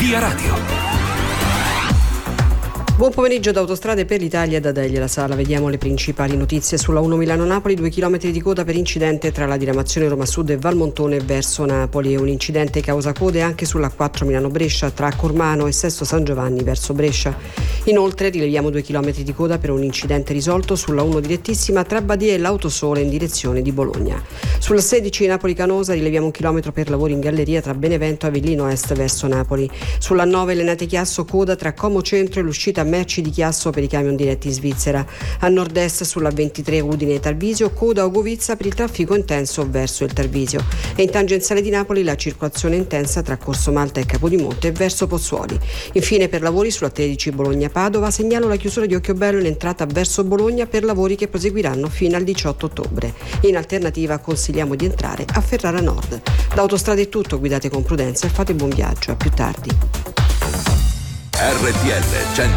Via Radio. Buon pomeriggio da Autostrade per l'Italia da Delia La Sala. Vediamo le principali notizie sulla 1 Milano-Napoli. 2 chilometri di coda per incidente tra la diramazione Roma Sud e Valmontone verso Napoli. E un incidente causa code anche sulla 4 Milano-Brescia tra Cormano e Sesto San Giovanni verso Brescia. Inoltre rileviamo 2 chilometri di coda per un incidente risolto sulla 1 direttissima tra Badia e l'Autosole in direzione di Bologna. Sulla 16 Napoli-Canosa rileviamo 1 chilometro per lavori in galleria tra Benevento e Avellino Est verso Napoli. Sulla 9 Lenate-Chiasso coda tra Como Centro e l'uscita merci di Chiasso per i camion diretti in Svizzera. A nord-est sulla 23 Udine e Tarvisio coda a Ogovizza per il traffico intenso verso il Tarvisio. E in tangenziale di Napoli la circolazione intensa tra Corso Malta e Capodimonte verso Pozzuoli. Infine per lavori sulla 13 Bologna-Padova segnalo la chiusura di Occhiobello in entrata verso Bologna per lavori che proseguiranno fino al 18 ottobre. In alternativa consigliamo di entrare a Ferrara Nord. Da Autostrade è tutto, guidate con prudenza e fate buon viaggio. A più tardi. RTL 100